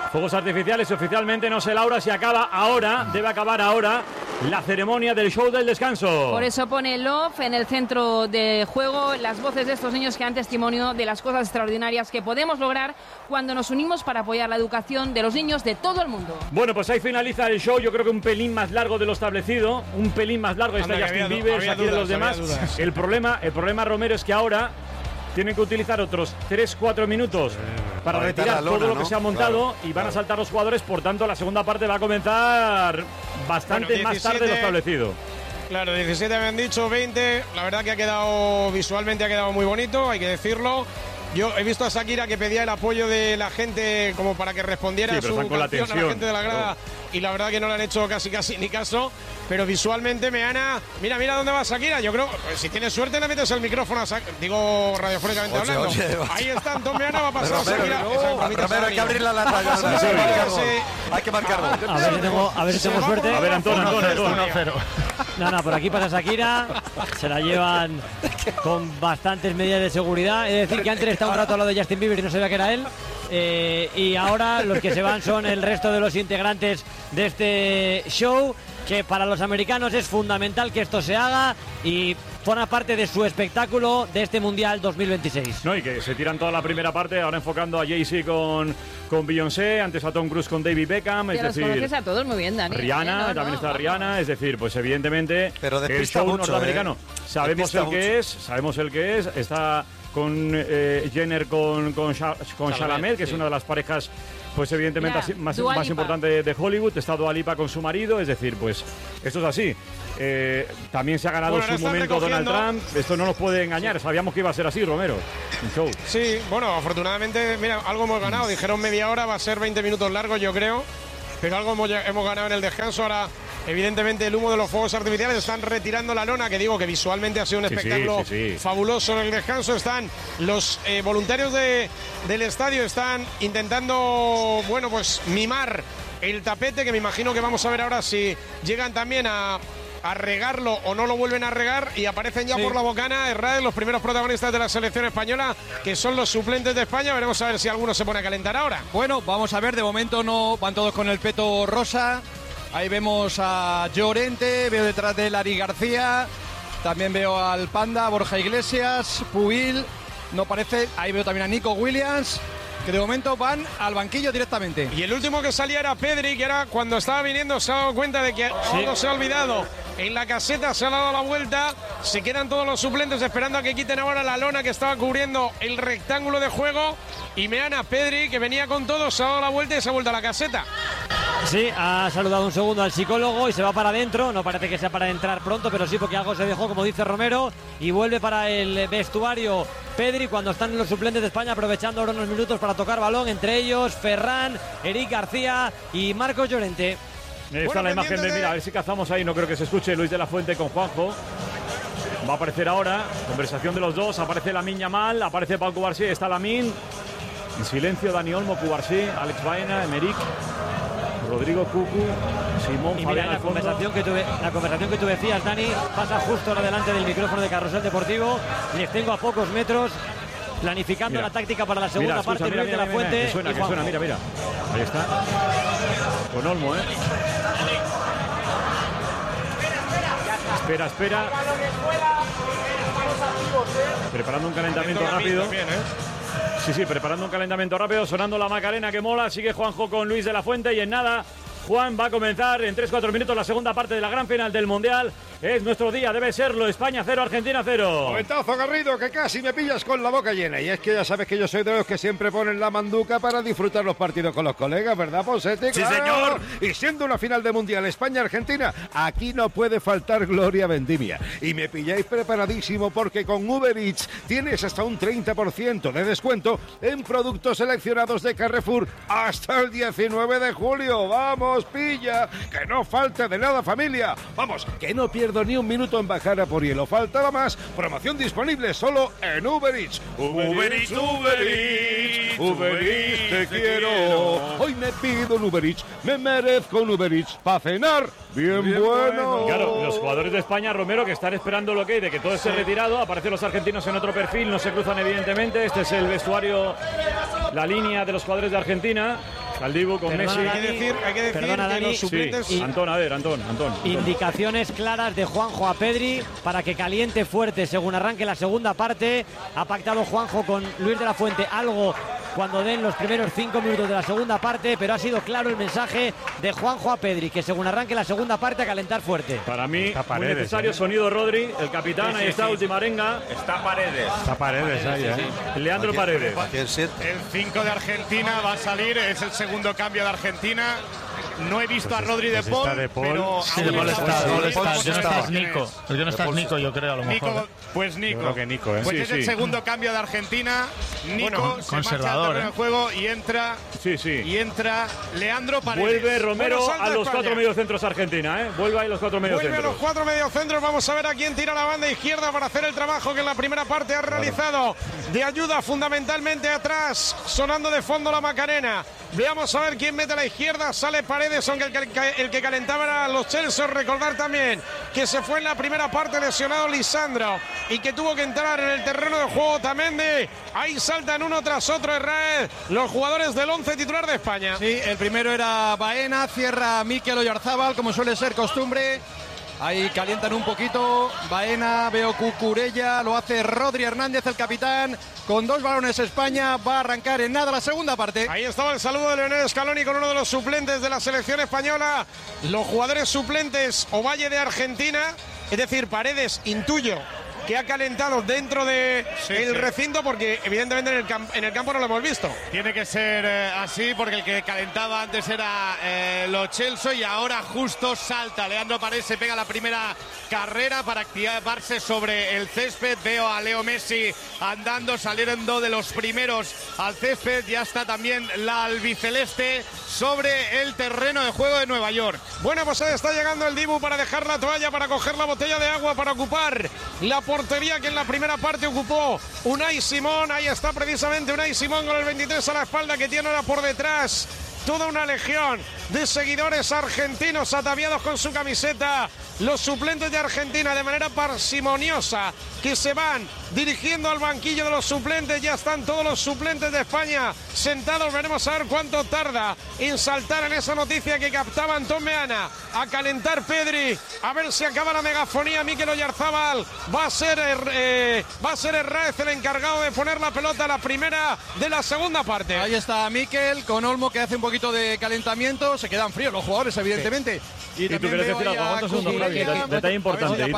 Fuegos artificiales, oficialmente no sé, Laura, si acaba ahora, debe acabar ahora la ceremonia del show del descanso. Por eso pone Love en el centro de juego, las voces de estos niños que dan testimonio de las cosas extraordinarias que podemos lograr cuando nos unimos para apoyar la educación de los niños de todo el mundo. Bueno, pues ahí finaliza el show, yo creo que un pelín más largo de lo establecido, un pelín más largo, está Justin Bieber, aquí de los demás. El problema, Romero, es que ahora tienen que utilizar otros 3-4 minutos para retirar todo lo que se ha montado, y van a saltar los jugadores, por tanto la segunda parte va a comenzar bastante más tarde de lo establecido. Claro, 17 habían dicho, 20, la verdad que ha quedado, visualmente ha quedado muy bonito, hay que decirlo. Yo he visto a Shakira que pedía el apoyo de la gente como para que respondiera a su canción, a la gente de la grada, y la verdad que no le han hecho casi ni caso. Pero visualmente, Meana, mira dónde va Shakira. Yo creo, pues, si tienes suerte le metes el micrófono a Shakira, digo radiofónicamente hablando. Ahí está, Anton Meana, va a pasar a Shakira. Romero, hay que abrir la lata. Hay que marcarlo. A ver si tengo suerte. A ver, Antón. No, por aquí pasa Shakira, se la llevan con bastantes medidas de seguridad. Es decir, que antes estaba un rato al lado de Justin Bieber y no sabía que era él. Y ahora los que se van son el resto de los integrantes de este show, que para los americanos es fundamental que esto se haga y forma parte de su espectáculo de este Mundial 2026. No, y que se tiran toda la primera parte, ahora enfocando a Jay-Z con Beyoncé, antes a Tom Cruise con David Beckham, es decir, conoces a todos muy bien, Dani. Rihanna, también está Rihanna, es decir, pues evidentemente pero el show mucho, norteamericano, sabemos el que es, está con Jenner con Chalamet, que es una de las parejas, pues evidentemente más importante de Hollywood. Está Dua Lipa con su marido, es decir, pues esto es así. También se ha ganado su momento Donald Trump, esto no nos puede engañar, sabíamos que iba a ser así, Romero, un show. Sí, bueno, afortunadamente, mira, algo hemos ganado, dijeron media hora, va a ser 20 minutos largo, yo creo, pero algo hemos ganado en el descanso. Ahora, evidentemente, el humo de los fuegos artificiales, están retirando la lona, que digo que visualmente ha sido un espectáculo fabuloso en el descanso. Están los voluntarios del estadio, están intentando, bueno, pues mimar el tapete, que me imagino que vamos a ver ahora si llegan también a regarlo o no lo vuelven a regar, y aparecen ya por la bocana Herrera, los primeros protagonistas de la selección española, que son los suplentes de España. Veremos a ver si alguno se pone a calentar ahora. Bueno, vamos a ver, de momento no van todos con el peto rosa. Ahí vemos a Llorente, veo detrás de Lari García, también veo al Panda, Borja Iglesias, Pubil, no parece, ahí veo también a Nico Williams, que de momento van al banquillo directamente. Y el último que salía era Pedri, que era cuando estaba viniendo se ha dado cuenta de que algo se ha olvidado en la caseta, se ha dado la vuelta, se quedan todos los suplentes esperando a que quiten ahora la lona que estaba cubriendo el rectángulo de juego, y Meana, Pedri, que venía con todo, se ha dado la vuelta y se ha vuelto a la caseta. Sí, ha saludado un segundo al psicólogo y se va para adentro. No parece que sea para entrar pronto, pero sí porque algo se dejó, como dice Romero, y vuelve para el vestuario Pedri cuando están los suplentes de España aprovechando ahora unos minutos para tocar balón, entre ellos Ferran, Eric García y Marcos Llorente. Ahí está la imagen de, mira, a ver si cazamos ahí, no creo que se escuche Luis de la Fuente con Juanjo. Va a aparecer ahora, conversación de los dos, aparece Lamine Yamal, aparece Pau Cubarsí, está Lamine. En silencio Dani Olmo, Cubarsí, Alex Baena, Emerick, Rodrigo Cucu, Simón, y mira, la conversación que tú decías, Dani, pasa justo ahora delante del micrófono de Carrusel Deportivo. Les tengo a pocos metros, planificando la táctica para la segunda parte. Luis de la Fuente. Que suena, mira. Ahí está. Con Olmo, Espera. Preparando un calentamiento rápido. Sí, preparando un calentamiento rápido, sonando la Macarena que mola. Sigue Juanjo con Luis de la Fuente y en nada, Juan, va a comenzar en 3-4 minutos la segunda parte de la gran final del Mundial. Es nuestro día, debe serlo. España 0, Argentina 0. Momentazo, Garrido, que casi me pillas con la boca llena. Y es que ya sabes que yo soy de los que siempre ponen la manduca para disfrutar los partidos con los colegas, ¿verdad, Ponsete? Sí, señor. Y siendo una final de Mundial España-Argentina, aquí no puede faltar Gloria Vendimia. Y me pilláis preparadísimo porque con Uber Eats tienes hasta un 30% de descuento en productos seleccionados de Carrefour hasta el 19 de julio. ¡Vamos, pilla! ¡Que no falte de nada, familia! ¡Vamos, que no pierdo ni un minuto en bajar a por hielo! Faltaba más. Promoción disponible solo en Uber Eats. Uber Eats, te quiero. Hoy me pido un Uber Eats, me merezco un Uber Eats para cenar bien bueno. Claro, los jugadores de España, Romero, que están esperando lo que de que todo esté retirado. Aparecen los argentinos en otro perfil, no se cruzan evidentemente. Este es el vestuario, la línea de los jugadores de Argentina. Al Dibu con Messi. Hay que decir que los suplentes... Sí. Antón. Indicaciones claras de Juanjo a Pedri para que caliente fuerte según arranque la segunda parte. Ha pactado Juanjo con Luis de la Fuente algo cuando den los primeros 5 minutos de la segunda parte, pero ha sido claro el mensaje de Juanjo a Pedri, que según arranque la segunda parte a calentar fuerte. Para mí, muy necesario sonido Rodri, el capitán, ahí está, última arenga. Está Paredes ahí, Leandro Paredes. El 5 de Argentina va a salir, es el segundo cambio de Argentina. No he visto a Rodri de Paul, pero... Sí, de Paul está. Nico. Porque no estás Nico, yo creo, a lo mejor. Pues Nico. Yo creo que Nico, Pues es el segundo cambio de Argentina. Nico se marcha al terreno de juego y entra... Y entra Leandro Paredes. Vuelve Romero a los 4 mediocentros Argentina, Vuelve ahí los 4 mediocentros. Vuelve a los 4 mediocentros. Vamos a ver a quién tira la banda izquierda para hacer el trabajo que en la primera parte ha realizado. De ayuda fundamentalmente atrás, sonando de fondo la Macarena. Veamos a ver quién mete a la izquierda. Sale Paredes, aunque el que calentaba era los Chelsea. Recordar también que se fue en la primera parte lesionado Lisandro y que tuvo que entrar en el terreno de juego Otamendi. Ahí saltan uno tras otro Israel, los jugadores del 11 titular de España. Sí, el primero era Baena, cierra Mikel Oyarzábal, como suele ser costumbre. Ahí calientan un poquito. Baena, veo Cucurella, lo hace Rodri Hernández, el capitán. Con 2 balones España, va a arrancar en nada la segunda parte. Ahí estaba el saludo de Lionel Scaloni con uno de los suplentes de la selección española. Los jugadores suplentes, Ovalle de Argentina, es decir, Paredes, intuyo que ha calentado dentro de el recinto, porque evidentemente en el campo no lo hemos visto. Tiene que ser así, porque el que calentaba antes era Lo Celso, y ahora justo salta Leandro Paredes, se pega la primera carrera para activarse sobre el césped. Veo a Leo Messi andando, saliendo de los primeros al césped. Ya está también la albiceleste sobre el terreno de juego de Nueva York. Bueno, pues ahí está llegando el Dibu para dejar la toalla, para coger la botella de agua, para ocupar la portería que en la primera parte ocupó Unai Simón. Ahí está precisamente Unai Simón con el 23 a la espalda, que tiene ahora por detrás toda una legión de seguidores argentinos ataviados con su camiseta. Los suplentes de Argentina de manera parsimoniosa que se van dirigiendo al banquillo de los suplentes. Ya están todos los suplentes de España sentados. Veremos a ver cuánto tarda en saltar en esa noticia que captaba Antón Meana. A calentar Pedri, a ver si acaba la megafonía. Mikel Oyarzábal, va a ser Herráez el encargado de poner la pelota a la primera de la segunda parte. Ahí está Mikel con Olmo, que hace un poquito de calentamiento. Se quedan fríos los jugadores, evidentemente. Y tú quieres decir algo, ¿cuántos segundos, Javi? Detalle importante.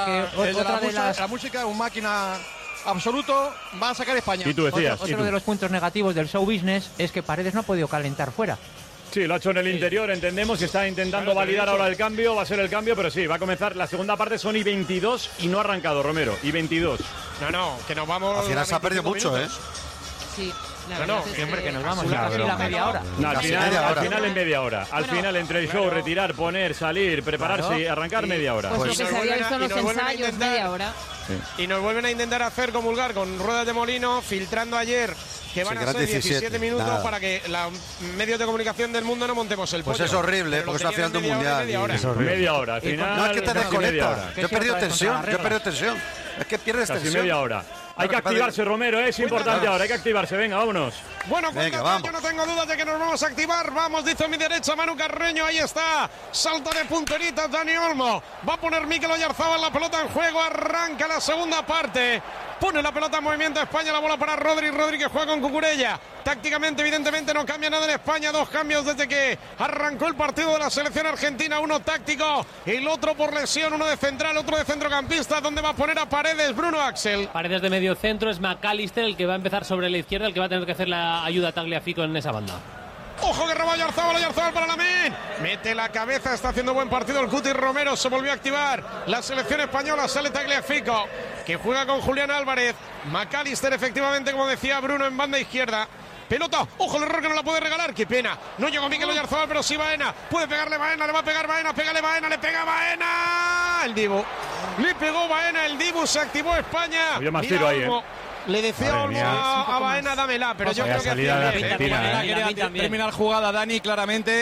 La música, un máquina absoluto, va a sacar España. Y tú decías. Otro de los puntos negativos del show business es que Paredes no ha podido calentar fuera. Sí, lo ha hecho en el interior, entendemos, y está intentando validar ahora el cambio, va a ser el cambio, pero sí, va a comenzar la segunda parte. Son y 22 y no ha arrancado Romero, y 22. No, que nos vamos. Al final se ha perdido mucho, Sí. Siempre que nos vamos, ya casi la media hora. No, al final en media hora. Al final, entre el show, retirar, poner, salir, prepararse y arrancar, media hora. Pues lo que se había visto en los ensayos, media hora. Sí. Y nos vuelven a intentar hacer comulgar con ruedas de molino, filtrando ayer que van a ser 17 minutos para que los medios de comunicación del mundo no montemos el pollo. Pues es horrible, porque es la final de un mundial. Media hora, al final. No, es que te desconectas. Yo he perdido tensión. Es que pierdes casi tensión. Media hora. Hay que activarse, Romero, es importante ahora, hay que activarse, venga, vámonos. Bueno, yo no tengo dudas de que nos vamos a activar. Vamos, dice a mi derecha Manu Carreño, ahí está. Salta de punterita Dani Olmo. Va a poner Mikel Oyarzábal la pelota en juego, arranca la segunda parte. Pone la pelota en movimiento España, la bola para Rodri que juega con Cucurella. Tácticamente, evidentemente, no cambia nada en España. 2 cambios desde que arrancó el partido de la selección argentina. Uno táctico, el otro por lesión. Uno de central, otro de centrocampista. ¿Dónde va a poner a Paredes, Bruno Axel? Paredes de medio centro, es McAllister el que va a empezar sobre la izquierda, el que va a tener que hacer la ayuda a Tagliafico en esa banda. Ojo que roba Oyarzábal para Lamine. Mete la cabeza, está haciendo buen partido el Cuti Romero. Se volvió a activar la selección española. Sale Tagliafico, que juega con Julián Álvarez. McAllister, efectivamente, como decía Bruno, en banda izquierda. Pelota, ojo el error que no la puede regalar, qué pena. No llegó Mikel Oyarzábal, pero sí Baena. Puede pegarle Baena, le va a pegar Baena, pégale Baena, le pega Baena. El Dibu. Le pegó Baena, el Dibu, se activó España. Había más tiro ahí, Le decía a Baena, dámela, pero yo creo que terminar jugada, Dani, claramente.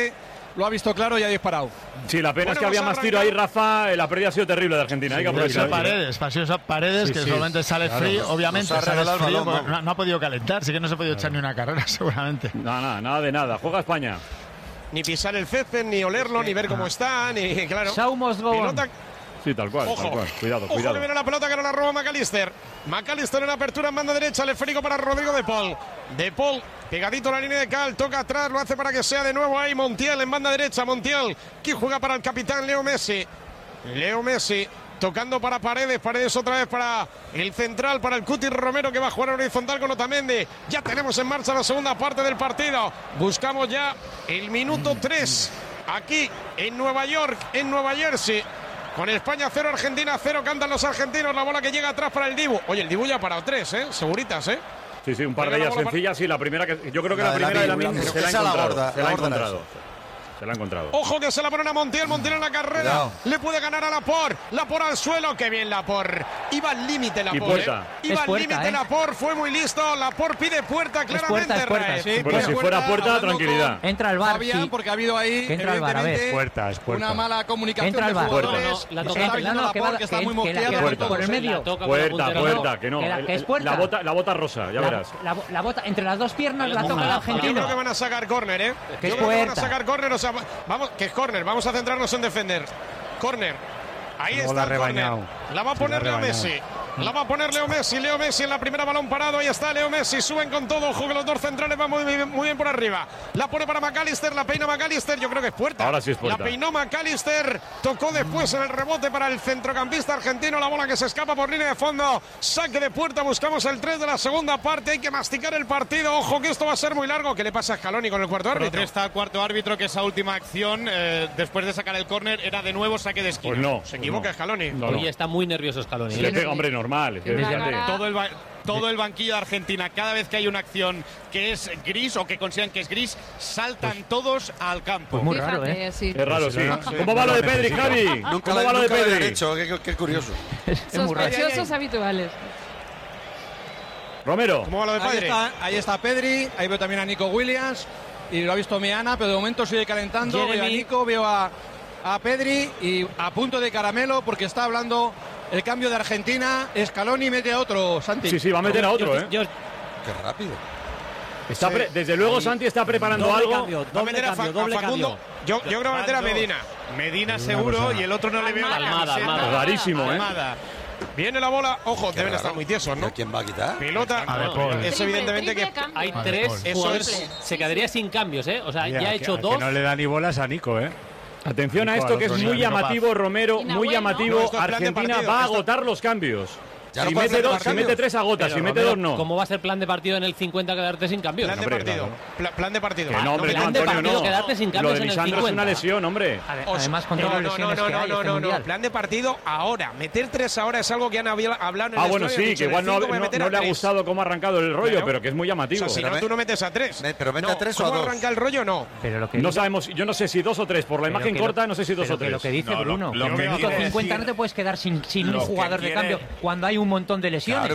lo ha visto claro y ha disparado. Sí, la pena es que había más tiro ahí, Rafa. La pérdida ha sido terrible de Argentina. Hay que aprovechar. Paredes, que solamente sale frío. Obviamente sale frío, no ha podido calentar. Sí que no se ha podido echar ni una carrera, seguramente. Nada de nada. Juega España. Ni pisar el césped, ni olerlo, ni ver cómo está, ni claro. Pilota. Sí, tal cual. Cuidado. Ojo, le viene la pelota que no la roba McAllister. McAllister en apertura en banda derecha, el esférico para Rodrigo de Paul. De Paul, pegadito a la línea de Cal, toca atrás, lo hace para que sea de nuevo ahí Montiel en banda derecha. Montiel, que juega para el capitán Leo Messi. Leo Messi tocando para Paredes otra vez para el central, para el Cuti Romero, que va a jugar horizontal con Otamendi. Ya tenemos en marcha la segunda parte del partido. Buscamos ya el minuto 3 aquí en Nueva York, en Nueva Jersey. Con España 0, Argentina 0, cantan los argentinos, la bola que llega atrás para el Dibu. Oye, el Dibu ya ha parado 3, seguritas, Sí, un par de ellas sencillas, sí, la primera que yo creo que la primera de la misma se la ha encontrado. Se la ha encontrado. Ojo que se la ponen a Montiel en la carrera. Cuidado. Le puede ganar a Laporte al suelo. Qué bien Laporte. Iba al límite Laporte. Iba al límite Laporte. Fue muy listo. Laporte pide puerta claramente. Es puerta. Sí, pero si fuera puerta, tranquilidad. Entra al VAR. Fabián, porque ha habido ahí evidentemente puerta. Una mala comunicación de jugadores. Que está muy mosqueado por el medio. Puerta, que no. Que es puerta. La bota rosa, ya verás. La bota entre las dos piernas la toca el argentino. Yo creo que van a sacar córner, Que es puerta. Van a sacar córner, o sea, vamos, que es córner, vamos a centrarnos en defender. Córner. Ahí está el córner. La va a poner Leo Messi. La va a poner Leo Messi en la primera, balón parado. Ahí está Leo Messi. Suben con todo. Ojo que los dos centrales van muy bien por arriba. La pone para McAllister. La peina McAllister. Yo creo que es puerta. Ahora sí es puerta. La peinó McAllister. Tocó después en el rebote para el centrocampista argentino. La bola que se escapa por línea de fondo. Saque de puerta. Buscamos el 3 de la segunda parte. Hay que masticar el partido. Ojo que esto va a ser muy largo. ¿Qué le pasa a Scaloni con el cuarto árbitro? Está el cuarto árbitro que esa última acción, después de sacar el córner, era de nuevo saque de esquina. Pues no. Se equivoca Scaloni. Oye, está muy nervioso Scaloni. Le pega, hombre, normal. Todo el banquillo de Argentina, cada vez que hay una acción que es gris o que consideran que es gris, saltan todos al campo. Pues muy raro, Sí. Es raro, sí. ¿Cómo va lo de Pedri, Javi? Nunca lo habían hecho, qué curioso. Sospechosos habituales. Romero. ¿Cómo va lo de Pedri? Ahí está Pedri, ahí veo también a Nico Williams y lo ha visto Meana, pero de momento sigue calentando. Veo a Nico, veo a Pedri y a punto de caramelo porque está hablando el cambio de Argentina. Scaloni mete a otro, Santi. Sí, va a meter a otro, Qué rápido. Desde luego Santi está preparando algo. Va a meter a Facundo. Yo creo que va a meter a Medina. Medina seguro y el otro no le veo la Almada. Rarísimo, Viene la bola, ojo, deben estar muy tiesos, ¿no? ¿Quién va a quitar? Pelota. Es evidentemente que hay 3 jugadores. Se quedaría sin cambios, O sea, ya ha hecho 2. Que no le da ni bolas a Nico, Atención a esto que es muy llamativo, Romero, muy llamativo. Argentina va a agotar los cambios. Si mete 3 agota, si mete 2 no. ¿Cómo va a ser plan de partido en el 50 quedarte sin cambios? Plan de partido. Plan de partido. No, hombre, plan de partido quedarte sin cambios en el 50. Lisandro es una lesión, hombre. Además con todas las lesiones que hay este mundial. Plan de partido ahora. Meter 3 ahora es algo que han hablado en el bueno, sí, que igual no le ha gustado cómo ha arrancado el rollo, pero que es muy llamativo. O sea, si no, tú no metes a 3. Pero mete a 3 o a 2. ¿Cómo arranca el rollo? No. No sabemos, yo no sé si 2 o 3. Por la imagen corta, no sé si 2 o 3. Lo que dice Bruno, en el minuto 50 no te puedes quedar sin un jugador de cambio cuando hay un montón de lesiones.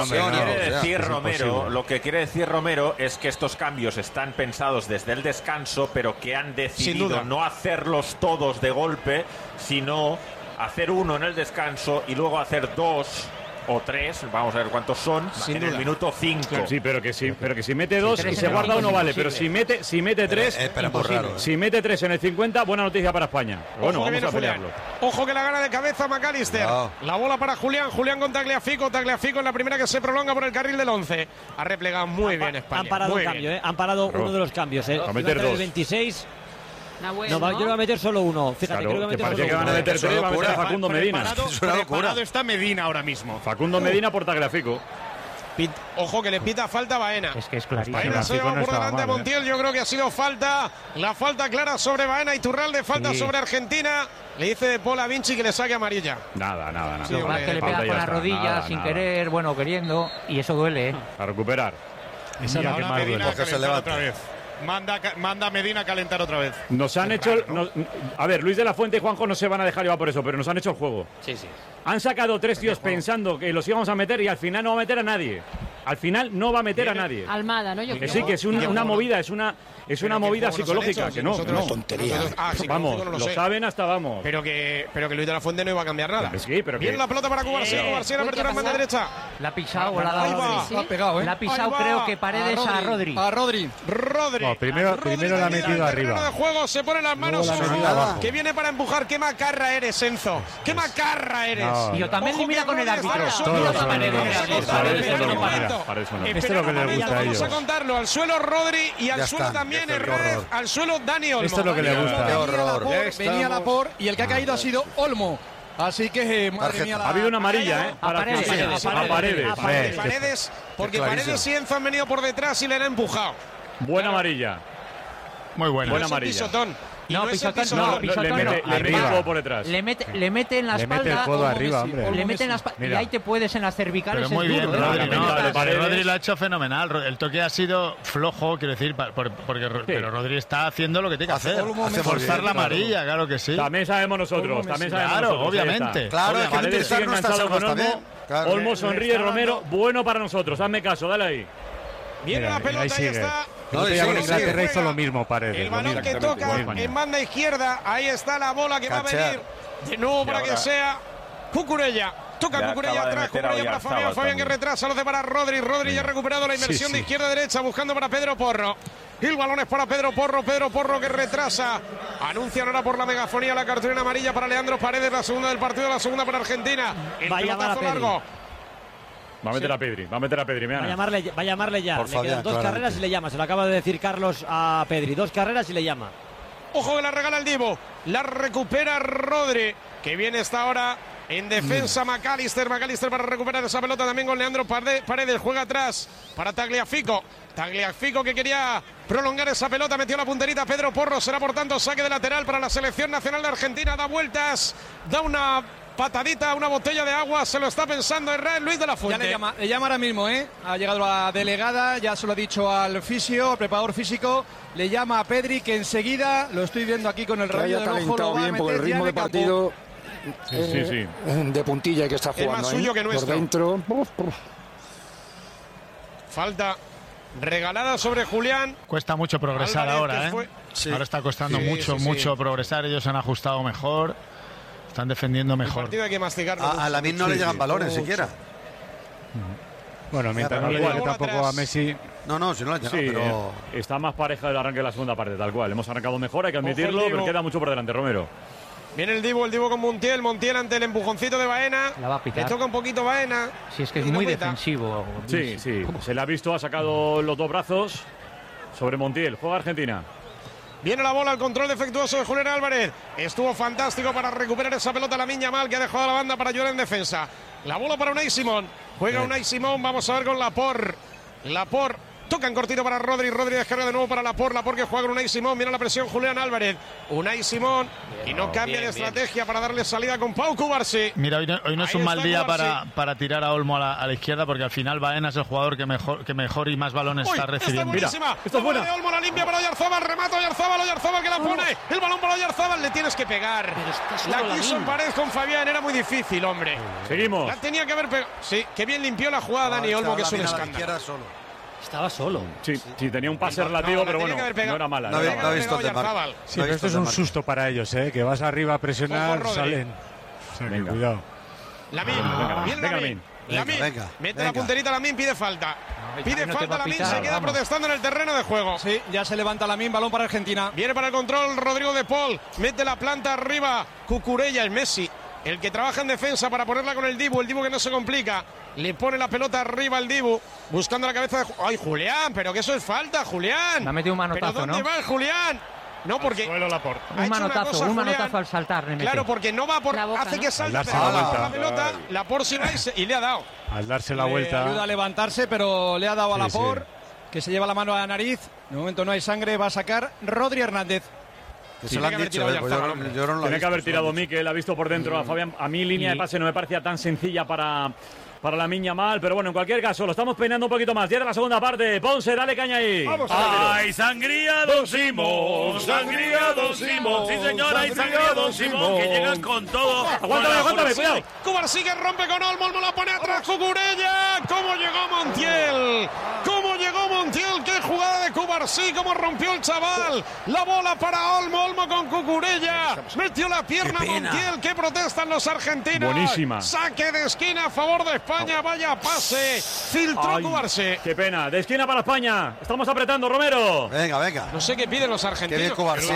Lo que quiere decir Romero es que estos cambios están pensados desde el descanso, pero que han decidido no hacerlos todos de golpe, sino hacer uno en el descanso y luego hacer 2 o 3, vamos a ver cuántos son, el minuto 5. Sí, pero que si mete 2 y se guarda uno vale, pero si mete 3, si mete 3 en el 50, buena noticia para España. Bueno, vamos a pelearlo. Ojo que la gana de cabeza McAllister. La bola para Julián con Tagliafico en la primera que se prolonga por el carril del 11. Ha replegado muy bien España. Han parado un cambio, han parado uno de los cambios. A meter 2. El 26. No, yo voy a meter solo uno. Fíjate, creo que que parece que van a meter 3, va a meter a Facundo Medina. Preparado está Medina ahora mismo. Facundo Medina por Tagliafico. Ojo que le pita falta Baena. Es que es clarísimo. Baena se va por delante a Montiel. Yo creo que ha sido falta. La falta clara sobre Baena. Iturralde falta sobre Argentina. Le dice De Paul a Vinci que le saque amarilla. Nada. Sí, que le pega con la rodilla sin querer, queriendo. Y eso duele, A recuperar. Esa es la que más duele. Porque se levanta otra vez. Manda a Medina a calentar otra vez. Nos han hecho... a ver, Luis de la Fuente y Juanjo no se van a dejar llevar por eso, pero nos han hecho el juego. Sí. Han sacado 3 tíos pensando que los íbamos a meter y al final no va a meter a nadie. al final no va a meter a nadie. Almada, ¿no? Yo que sí, que es una movida, es una movida psicológica, que no. Tontería. Vamos, lo saben hasta vamos. Pero que Luis de la Fuente no iba a cambiar nada. Sí, pero Viene la pelota para Cubarsí, Cubarsí, apertura en banda derecha. La ha pisado, la ha dado. La ha pegado, La ha pisado, creo que Paredes a Rodri. A Rodri. Primero la ha metido arriba. De juego, se pone las manos que viene para empujar. Qué macarra eres, Enzo. Qué macarra eres. Y yo también mira con el árbitro. Esto es lo que les gusta a ellos. Vamos a contarlo. Al suelo Rodri y al suelo también Herrera. Al suelo Dani Olmo. Esto es lo que les gusta. Qué horror. Venía Laporte y el que ha caído ha sido Olmo. Así que, madre mía, ha habido una amarilla, ¿eh? A Paredes. Porque Paredes y Enzo han venido por detrás y le han empujado. Buena amarilla. Muy buena. Buena amarilla. No, pisotón le mete por detrás. Le mete en la espalda. Le mete el codo arriba, hombre. Le mete en la espalda. Y ahí te puedes en las cervicales. Pero muy bien, Rodri. Rodri lo ha hecho fenomenal. El toque ha sido flojo, quiero decir, pero Rodri está haciendo lo que tiene que hacer. Forzar la amarilla, claro que sí. También sabemos nosotros. Claro, obviamente. Claro, es que Paredes sigue enganchado con Olmo. Olmo sonríe, Romero. Bueno para nosotros. Hazme caso, dale ahí. Viene la pelota, ahí está. Con Inglaterra hizo lo mismo, Paredes. El balón que toca en banda izquierda. Ahí está la bola que va a venir. De nuevo para que sea Cucurella. Toca Cucurella atrás. Cucurella para Fabián. Fabián que retrasa. Lo hace para Rodri. Rodri ya ha recuperado la inversión de izquierda a derecha. Buscando para Pedro Porro. Y el balón es para Pedro Porro. Pedro Porro que retrasa. Anuncian ahora por la megafonía la cartulina amarilla para Leandro Paredes. La segunda del partido. La segunda para Argentina. El pelotazo largo. Va a meter a Pedri, Va a llamarle ya. Le quedan dos carreras y le llama. Se lo acaba de decir Carlos a Pedri. 2 carreras y le llama. Ojo que la regala el Divo. La recupera Rodri. Que viene esta ahora en defensa McAllister. McAllister para recuperar esa pelota también con Leandro Paredes. Juega atrás para Tagliafico. Tagliafico que quería prolongar esa pelota. Metió la punterita Pedro Porro. Será por tanto saque de lateral para la selección nacional de Argentina. Da vueltas. Da una patadita, una botella de agua, se lo está pensando Herrera, Luis de la Fuente. Ya le llama ahora mismo, ha llegado la delegada, ya se lo ha dicho al fisio, al preparador físico, le llama a Pedri que enseguida, lo estoy viendo aquí con el rayo del ojo, lo va a meter por el ritmo de partido de puntilla que está jugando. Es más suyo que nuestro. Por dentro. Falta regalada sobre Julián. Cuesta mucho progresar ahora, Ahora está costando mucho progresar, ellos han ajustado mejor. Están defendiendo mejor. El partido hay que masticarlo. A Lamine no le llegan balones siquiera. Bueno, mientras no le llegue tampoco a Messi. No, si no le llegan, pero está más pareja el arranque de la segunda parte, tal cual. Hemos arrancado mejor, hay que admitirlo, pero queda mucho por delante, Romero. Viene el Divo con Montiel. Montiel ante el empujoncito de Baena. La va a pitar. Le toca un poquito Baena. Sí, es que es muy defensivo. Sí. Se le ha visto, ha sacado los 2 brazos sobre Montiel. Juega Argentina. Viene la bola, el control defectuoso de Julián Álvarez. Estuvo fantástico para recuperar esa pelota Lamine Yamal, que ha dejado la banda para ayudar en defensa. La bola para Unai Simón. Juega Unai Simón, vamos a ver con Laporte. Toca en cortito para Rodri. Rodri descarga de nuevo para Laporte. Laporte que juega con Unai Simón. Mira la presión Julián Álvarez. Unai Simón. Y no cambia de estrategia para darle salida con Pau Cubarsí. Mira, hoy no es un mal día para tirar a Olmo a la izquierda, porque al final Baena es el jugador que mejor y más balones está recibiendo. Mira, esto es buena. De Olmo la limpia para Oyarzábal. Remata Oyarzábal que la pone. El balón para Oyarzábal. Le tienes que pegar. La quiso en pared con Fabián. Era muy difícil, hombre. Seguimos. La tenía que haber pegado. Sí, qué bien limpió la jugada Dani Olmo, que es un escándalo. Estaba solo. Sí, tenía un pase relativo, pero bueno, no era mala. No ha visto Sí, pero esto es un susto para ellos, que vas arriba a presionar, salen. O sea, venga. Cuidado. Lamine. Mete la punterita, Lamine pide falta. Pide falta Lamine, se queda protestando en el terreno de juego. Sí, ya se levanta Lamine, balón para Argentina. Viene para el control Rodrigo de Paul. Mete la planta arriba. Cucurella, el Messi. El que trabaja en defensa para ponerla con el Dibu que no se complica. Le pone la pelota arriba al Dibu, buscando la cabeza de... ¡Ay, Julián! Pero que eso es falta, Julián. Me ha metido un manotazo, ¿Pero dónde va el Julián? No, porque... Un manotazo al saltar. Claro, porque no va por... Hace que salte, pero va por la pelota. Laporte y le ha dado. Al darse la vuelta... Ayuda a levantarse, pero le ha dado a Laporte, que se lleva la mano a la nariz. De momento no hay sangre, va a sacar Rodri Hernández. Se lo han dicho, Tiene que haber tirado Mikel, ha visto por dentro a Fabián. A mí línea de pase no me parecía tan sencilla para para la Miña Mal, pero bueno, en cualquier caso, lo estamos peinando un poquito más. Ya de la segunda parte, Ponce, dale caña ahí. Vamos a ¡ay, sangría Don Simón! ¡Sangría Don Simón! Sí, señor, hay sangría Don Simón, que llegan con todo. Aguántame, cuidado. Cubarsí que rompe con Olmo, Olmo la pone atrás, Cucurella. ¿Cómo llegó Montiel? ¿Cómo llegó Montiel? ¡Qué jugada de Cubarsí! ¿Cómo rompió el chaval? La bola para Olmo, Olmo con Cucurella. Metió la pierna Montiel. ¿Qué protestan los argentinos? Buenísima. Saque de esquina a favor de España. Vaya pase. Filtró Cubarsí. Qué pena. De esquina para España. Estamos apretando, Romero. Venga. No sé qué piden los argentinos. Qué bien Cubarsí.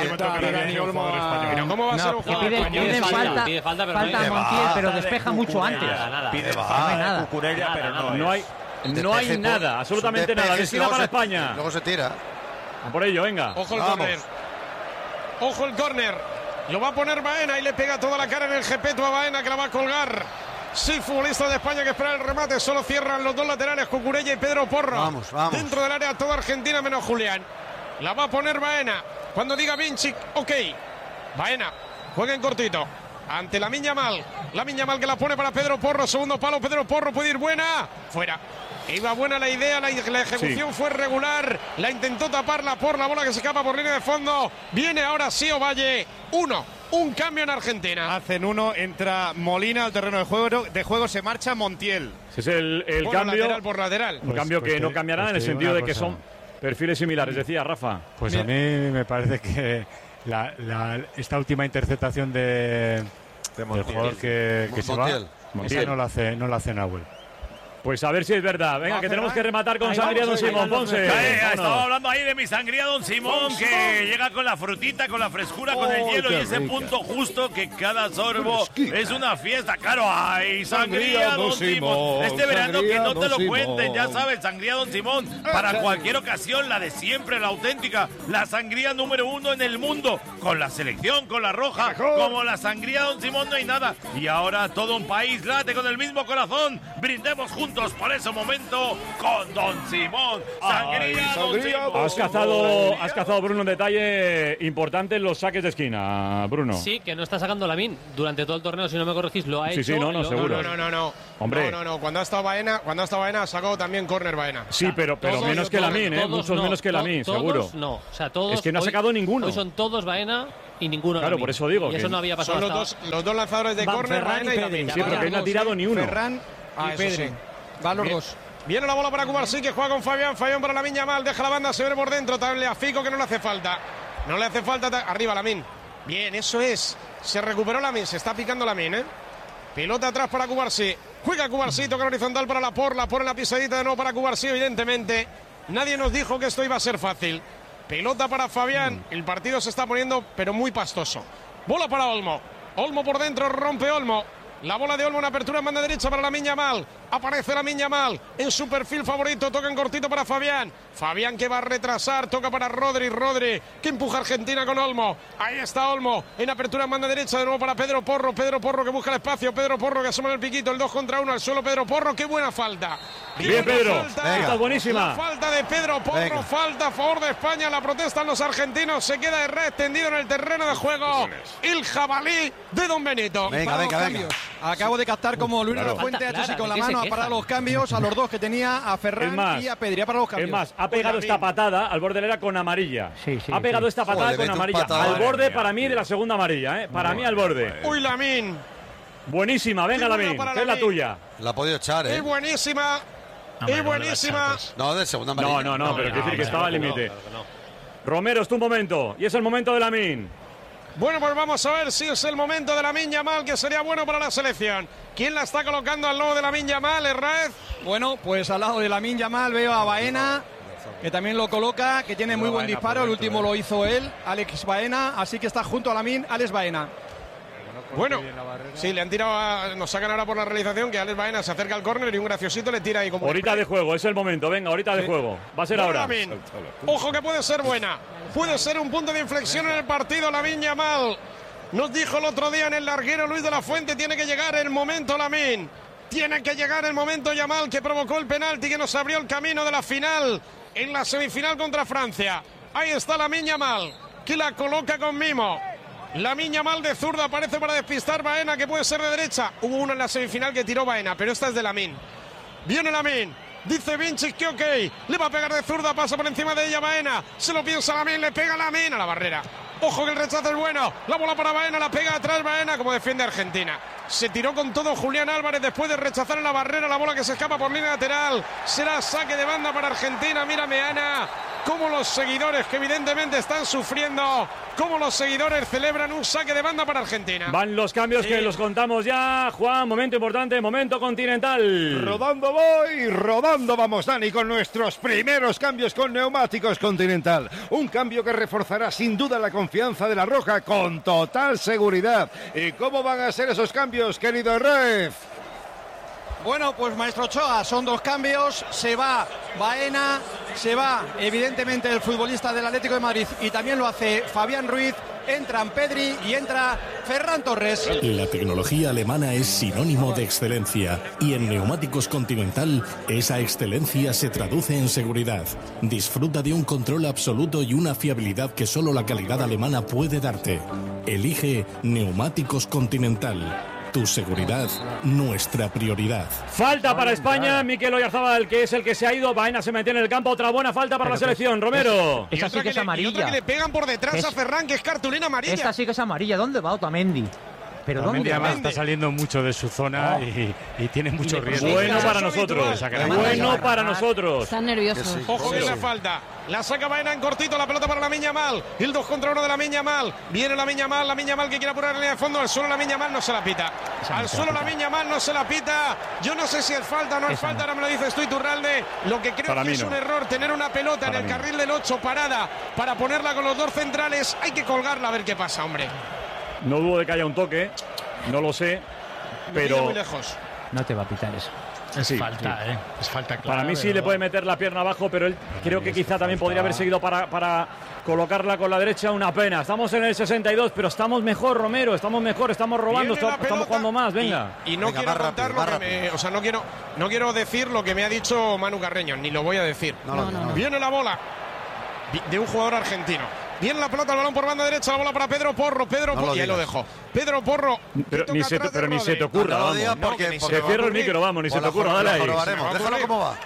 ¿Cómo va a ser un jugador? Piden falta a Montiel, pero despeja mucho antes. Pide Cucurella, pero no hay nada, absolutamente nada. De esquina para España. Luego se tira. A por ello, venga. Ojo el córner. Ojo el córner. Lo va a poner Baena y le pega toda la cara en el jepeto a Baena, que la va a colgar. Sí, futbolista de España que espera el remate. Solo cierran los dos laterales, Cucurella y Pedro Porro. Vamos. Dentro del área toda Argentina menos Julián. La va a poner Baena. Cuando diga Vinci, ok. Baena, juega en cortito. Ante la Miña Mal. La Miña Mal que la pone para Pedro Porro. Segundo palo, Pedro Porro puede ir buena. Fuera. Iba buena la idea, la ejecución fue regular. La intentó taparla por la bola que se escapa por línea de fondo. Viene ahora sí Ovalle. Un cambio en Argentina. Hacen uno, entra Molina al terreno de juego, se marcha Montiel. Ese es el cambio. Lateral por lateral. Un cambio que no cambiará en el sentido de que son perfiles similares, decía Rafa. Pues a mí me parece que esta última interceptación del jugador que se va, no la hace Nahuel. Pues a ver si es verdad. Venga, que tenemos que rematar con sangría Don Simón. Ponce. Estaba hablando ahí de mi sangría Don Simón, que llega con la frutita, con la frescura, con el hielo y ese punto justo que cada sorbo es una fiesta. Claro, ¡ay, sangría Don Simón! Este verano que no te lo cuenten, ya sabes, sangría Don Simón. Para cualquier ocasión, la de siempre, la auténtica, la sangría número 1 en el mundo. Con la selección, con la roja, como la sangría Don Simón no hay nada. Y ahora todo un país late con el mismo corazón. Brindemos juntos por ese momento con Don Simón. Sangría Don Simón. Has cazado, Bruno, un detalle importante en los saques de esquina, Bruno. Sí, que no está sacando Lamine. Durante todo el torneo, si no me corregís, lo ha hecho. Sí, seguro. No. Hombre. No. Cuando ha estado Baena, ha sacado también córner Baena. Sí, pero menos que Lamine, muchos menos que Lamine, seguro. No, o sea, todos. Es que no ha sacado ninguno. Hoy son todos Baena y ninguno Claro, Lamine. por eso digo. Y eso no había pasado. Son los dos lanzadores de córner, Baena y Lamine. Sí, pero que no ha tirado ni uno. Ferran y Pedri. Van los dos. Viene la bola para Cubarsí, que juega con Fabián. Fabián para la Miña Mal. Deja la banda, se ve por dentro. También a Fico, que no le hace falta. No le hace falta. Arriba Lamine. Bien, eso es. Se recuperó Lamine. Se está picando Lamine, Pelota atrás para Cubarsí. Juega Cubarsí, toca horizontal para la pone la pisadita de nuevo para Cubarsí. Evidentemente, nadie nos dijo que esto iba a ser fácil. Pelota para Fabián. El partido se está poniendo, pero muy pastoso. Bola para Olmo. Olmo por dentro, rompe Olmo. La bola de Olmo en apertura en banda derecha para la Miña Mal. Aparece la Miña Mal en su perfil favorito. Toca en cortito para Fabián. Fabián que va a retrasar. Toca para Rodri. Rodri que empuja a Argentina con Olmo. Ahí está Olmo en apertura en banda derecha. De nuevo para Pedro Porro. Pedro Porro que busca el espacio. Pedro Porro que asoma el piquito. El 2 contra 1 al suelo. Pedro Porro. Qué buena falta. Bien, Pedro. Está buenísima. La falta de Pedro Porro. Falta a favor de España. La protestan los argentinos. Se queda Herrera extendido en el terreno de juego. El jabalí de Don Benito. Venga. Acabo de captar como Luis de la Fuente ha hecho así con la mano para los cambios a los dos que tenía, a Ferran y a Pedri para los cambios. Es más, ha pegado esta patada al borde del área con amarilla. Ha pegado esta patada con amarilla. Al borde para mí de la segunda amarilla, Para mí al borde. Uy, Lamine. Buenísima, venga Lamine, que es la tuya. La ha podido echar, Es buenísima. Es buenísima. No, de segunda amarilla. No, pero quiere decir que estaba al límite. Romero, es tu momento. Y es el momento de Lamine. Bueno, pues vamos a ver si es el momento de la Miña Mal, que sería bueno para la selección. ¿Quién la está colocando al lado de la Miña Mal, Herrera? Bueno, pues al lado de la Miña Mal veo a Baena, que también lo coloca, que tiene muy buen disparo. El último lo hizo él, Alex Baena, así que está junto a Lamine, Alex Baena. Bueno, sí, le han tirado, nos sacan ahora por la realización que Alex Baena se acerca al córner y un graciosito le tira ahí como... Ahorita de juego, es el momento, venga, ahorita de juego. Va a ser ahora. Lamine. Ojo que puede ser buena. Puede ser un punto de inflexión en el partido, la Miña Mal. Nos dijo el otro día en el larguero Luis de la Fuente, tiene que llegar el momento, Lamine. Tiene que llegar el momento, Yamal, que provocó el penalti, que nos abrió el camino de la final en la semifinal contra Francia. Ahí está la Miña Mal, que la coloca con mimo. La Miña Mal de zurda aparece para despistar Baena, que puede ser de derecha. Hubo uno en la semifinal que tiró Baena, pero esta es de Lamine. Viene Lamine. Dice Vinci que ok. Le va a pegar de zurda. Pasa por encima de ella Baena. Se lo piensa Lamine. Le pega Lamine a la barrera. Ojo que el rechazo es bueno. La bola para Baena. La pega atrás Baena. Como defiende Argentina. Se tiró con todo Julián Álvarez después de rechazar en la barrera. La bola que se escapa por línea lateral. Será saque de banda para Argentina. Mira Meana. Como los seguidores que evidentemente están sufriendo. Como los seguidores celebran un saque de banda para Argentina. Van los cambios que los contamos ya. Juan, momento importante, momento Continental. Rodando voy, rodando vamos, Dani, con nuestros primeros cambios con neumáticos Continental. Un cambio que reforzará sin duda la confianza de la Roja con total seguridad. ¿Y cómo van a ser esos cambios, querido Ref? Bueno, pues maestro Ochoa, son 2 cambios, se va Baena, se va evidentemente el futbolista del Atlético de Madrid y también lo hace Fabián Ruiz, entran Pedri y entra Ferran Torres. La tecnología alemana es sinónimo de excelencia y en Neumáticos Continental esa excelencia se traduce en seguridad. Disfruta de un control absoluto y una fiabilidad que solo la calidad alemana puede darte. Elige Neumáticos Continental. Tu seguridad, nuestra prioridad. Falta para España, Mikel Oyarzabal, que es el que se ha ido. Baena se mantiene en el campo. Otra buena falta para la selección. Romero. Esa sí que es amarilla. Y otra que le pegan por detrás a Ferran, que es cartulina amarilla. Esta sí que es amarilla. ¿Dónde va Otamendi? Pero ¿dónde además está saliendo mucho de su zona y tiene mucho riesgo. Bueno para nosotros. Bueno para nosotros. Están nerviosos. Ojo que es la falta. La saca Baena en cortito, la pelota para Lamine Yamal. El 2 contra 1 de Lamine Yamal. Viene Lamine Yamal que quiere apurar la línea de fondo. Al suelo Lamine Yamal no se la pita. Al suelo Lamine Yamal no se la pita. Yo no sé si es falta o no es falta. Ahora me lo dices tú, Iturralde. Lo que creo que es un error tener una pelota en el carril del 8 parada para ponerla con los 2 centrales. Hay que colgarla a ver qué pasa, hombre. No dudo de que haya un toque. No lo sé, pero muy lejos. No te va a pitar eso. Es falta, es falta clara. Para mí sí le puede meter la pierna abajo, pero él creo que quizá también podría haber seguido para colocarla con la derecha. Una pena. Estamos en el 62, pero estamos mejor, Romero. Estamos mejor, estamos robando, estamos jugando más. Venga. Y no quiero contar lo que o sea, no quiero decir lo que me ha dicho Manu Carreño, ni lo voy a decir. No. Viene la bola de un jugador argentino. Viene la pelota, el balón por banda derecha, la bola para Pedro Porro. Y ahí lo dejó. Pedro Porro. Pero ni se te ocurra, vamos. Porque se cierra el micro, vamos, ni se te ocurra, dale ahí. Déjalo como va.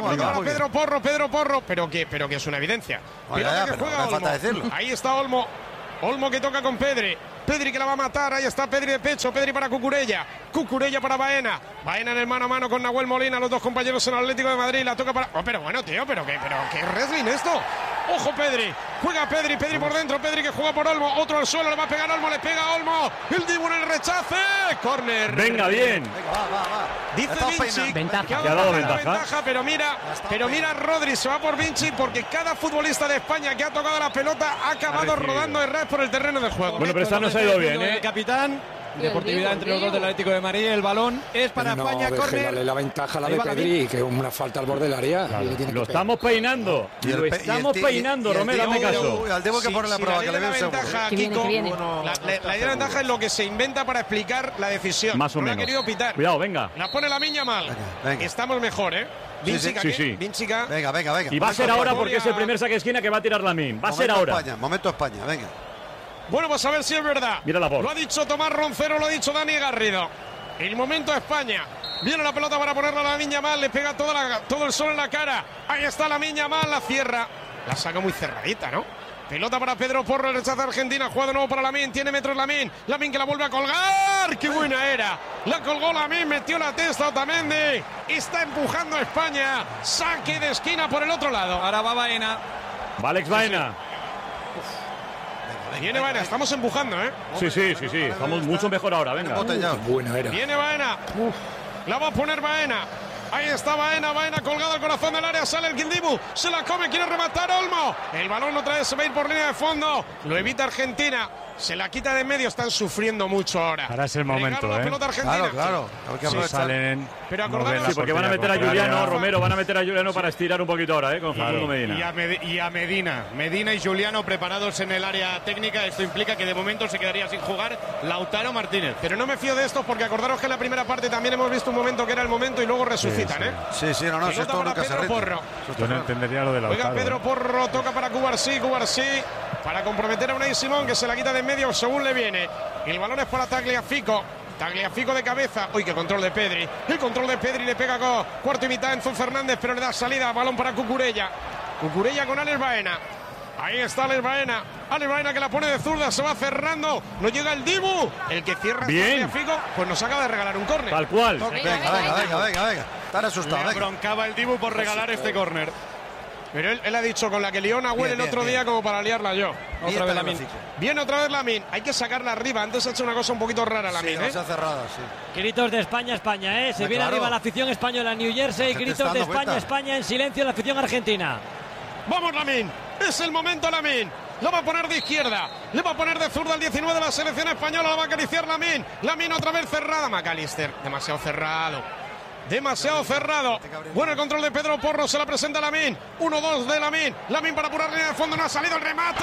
Pedro Porro, pero que es una evidencia. Pelota que juega Olmo. Ahí está Olmo. Olmo que toca con Pedri. Pedri que la va a matar. Ahí está Pedri de pecho. Pedri para Cucurella. Cucurella para Baena. Baena en el mano a mano con Nahuel Molina. Los 2 compañeros en el Atlético de Madrid. La toca para. Oh, pero bueno, tío, pero qué wrestling esto. Ojo Pedri. Juega Pedri por dentro. Pedri que juega por Olmo. Otro al suelo. Le va a pegar Olmo. Le pega Olmo. El Dibu en el rechace. Córner. Venga, bien. Dice Vinci que ha dado ventaja. Pero mira Rodri. Se va por Vinci porque cada futbolista de España que ha tocado la pelota ha acabado rodando de red por el terreno de juego. Bueno, pero esta no se ha ido bien, El capitán. Deportividad entre los 2 del Atlético de Madrid. El balón es para España. Córner. La ventaja la de Pedri, que una falta al borde del área. Lo estamos peinando. Lo estamos peinando, Romero, hazme caso. Tengo que poner la prueba, que le veo seguro. La idea de ventaja es lo que se inventa para explicar la decisión. Más o menos. No ha querido pitar. Cuidado, venga. La pone Lamine Yamal. Estamos mejor, ¿eh? Sí. Vinchica. Venga. Y va a ser ahora porque es el primer saque de esquina que va a tirar Lamine. Va a ser ahora. Momento España, venga. Bueno, pues a ver si es verdad. Mira la bola. Lo ha dicho Tomás Roncero, lo ha dicho Dani Garrido. El momento de España. Viene la pelota para ponerla a Lamine Yamal. Le pega todo el sol en la cara. Ahí está Lamine Yamal, la cierra. La saca muy cerradita, ¿no? Pelota para Pedro Porro, rechaza Argentina. Juega de nuevo para Lamine. Tiene metros Lamine. Lamine que la vuelve a colgar. ¡Qué buena era! La colgó Lamine, metió la testa Otamendi. Está empujando a España. Saque de esquina por el otro lado. Ahora va Baena. Va Alex Baena. Viene Baena, estamos empujando, ¿eh? Sí. Estamos mucho mejor ahora, venga. Buena era. Viene Baena. La va a poner Baena. Ahí está Baena colgado al corazón del área. Sale el Quindibu. Se la come, quiere rematar Olmo. El balón otra vez se va a ir por línea de fondo. Lo evita Argentina. Se la quita de medio, están sufriendo mucho ahora. Ahora es el momento, la pelota argentina. Claro. Salen. Pero acordaros, sí, porque van a meter a Juliano, Romero, van a meter a Juliano para estirar un poquito ahora, con Facundo Medina. Y a Medina. Medina y Juliano preparados en el área técnica. Esto implica que de momento se quedaría sin jugar Lautaro Martínez. Pero no me fío de estos porque acordaros que en la primera parte también hemos visto un momento que era el momento y luego resucitan, ¿eh? Sí, no, esto nunca se rinde. Yo no entendería lo de Lautaro. Oiga, Pedro Porro toca para Cubarsí, para comprometer a Unai Simón, que se la quita de en medio según le viene. El balón es para Tagliafico. Tagliafico de cabeza. Uy, qué control de Pedri. El control de Pedri le pega con cuarto y mitad Enzo Fernández, pero le da salida. Balón para Cucurella. Cucurella con Alex Baena. Ahí está Alex Baena. Alex Baena que la pone de zurda, se va cerrando. No llega el Dibu. El que cierra Tagliafico, pues nos acaba de regalar un córner. Tal cual. Venga. Están asustados. Le broncaba el Dibu por regalar este córner. Pero él ha dicho con la que lió Nahuel el otro día como para liarla yo. Otra vez Lamine. Viene otra vez Lamine. Hay que sacarla arriba. Antes ha hecho una cosa un poquito rara Lamine. Sí, demasiado cerrada, sí. Gritos de España, ¿eh? Se viene arriba la afición española en New Jersey. Gritos de España, en silencio la afición argentina. Vamos Lamine. Es el momento Lamine. Lo va a poner de izquierda. Le va a poner de zurda al 19 de la selección española. Lo va a acariciar Lamine. Lamine otra vez cerrada. McAllister. Demasiado cerrado. Bueno, el control de Pedro Porro, se la presenta Lamine. 1-2 de Lamine. Lamine para apurar línea de fondo, no ha salido el remate.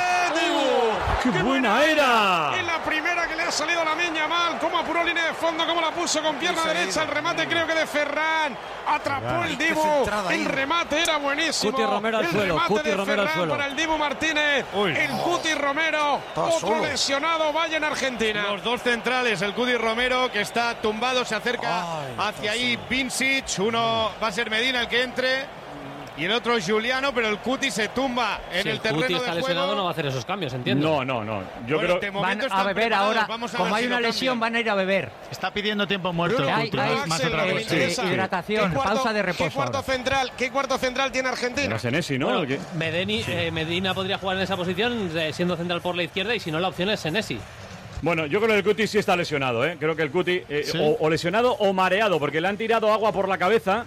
¡Qué buena era! Es la primera que le ha salido a Lamine Yamal. Cómo apuró línea de fondo, cómo la puso con pierna derecha. El remate creo que de Ferran. Atrapó el Dibu. El remate era buenísimo. Cuti Romero al suelo. Cuti Romero al suelo. Para el Dibu Martínez. El Cuti Romero. Otro lesionado. Vaya en Argentina. Los dos centrales, el Cuti Romero que está tumbado, se acerca hacia ahí Vincic. Uno va a ser Medina el que entre. Y el otro es Juliano, pero el Cuti se tumba en el terreno de juego. Si el Cuti está lesionado no va a hacer esos cambios, entiendo. No. Yo creo que van a beber ahora. Como hay una lesión, van a ir a beber. Está pidiendo tiempo muerto. Hay hidratación, pausa de reposo. ¿Qué cuarto central tiene Argentina? No Senesi, ¿no? Bueno, Medina podría jugar en esa posición siendo central por la izquierda y si no la opción es Senesi. Bueno, yo creo que el Cuti sí está lesionado, ¿eh? Creo que el Cuti o lesionado o mareado, porque le han tirado agua por la cabeza.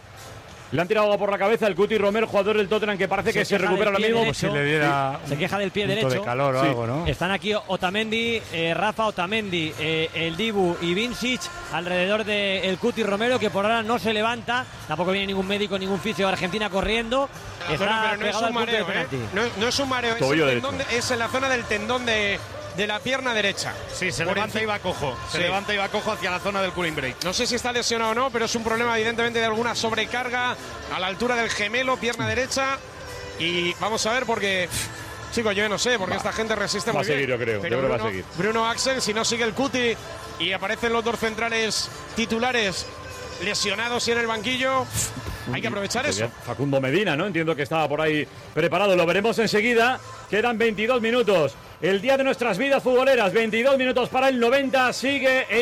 El Cuti Romero, jugador del Tottenham, que parece que se recupera ahora mismo. Como si le diera se queja del pie derecho. De calor o algo, ¿no? Están aquí Rafa Otamendi, el Dibu y Vincic alrededor del Cuti Romero, que por ahora no se levanta. Tampoco viene ningún médico, ningún fisio de Argentina corriendo. Pero no es un mareo, no es un mareo. Es en la zona del tendón de la pierna derecha. Sí, se levanta y va cojo. Levanta y va cojo hacia la zona del cooling break. No sé si está lesionado o no, pero es un problema evidentemente de alguna sobrecarga a la altura del gemelo, pierna derecha. Y vamos a ver porque, chicos, yo no sé, porque esta gente resiste muy bien. Va a seguir, yo creo. Pero yo creo que va a seguir. Bruno Axel, si no sigue el Cuti y aparecen los dos centrales titulares lesionados y en el banquillo, hay que aprovechar eso. Facundo Medina, ¿no? Entiendo que estaba por ahí preparado. Lo veremos enseguida. Quedan 22 minutos. El día de nuestras vidas futboleras. 22 minutos para el 90. Sigue en